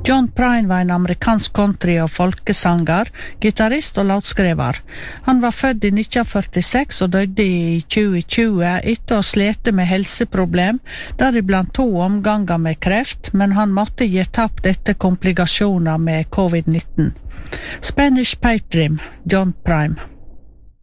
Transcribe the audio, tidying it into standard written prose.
John Prine var en amerikansk country- og folkesanger, gitarist og låtskriver. Han var født i 1946 og døde i 2020 etter å slete med helseproblem, deriblant 2 omganger med kreft, men han måtte gi tapt etter komplikasjoner med covid-19. Spanish Pipe Dream, John Prine.